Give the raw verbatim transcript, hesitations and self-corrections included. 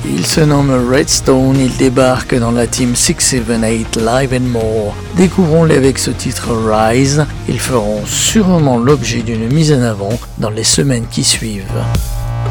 Il se nomme Redstone, il débarque dans la team six sept eight Live and More. Découvrons-les avec ce titre Rise, ils feront sûrement l'objet d'une mise en avant dans les semaines qui suivent.